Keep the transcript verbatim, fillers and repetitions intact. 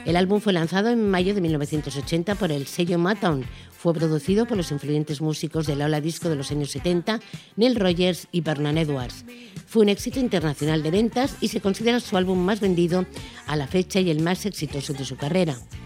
El álbum fue lanzado en mayo de mil novecientos ochenta por el sello Motown. Fue producido por los influyentes músicos de la ola disco de los años setenta, Nile Rodgers y Vernon Edwards. Fue un éxito internacional de ventas y se considera su álbum más vendido a la fecha y el más exitoso de su carrera.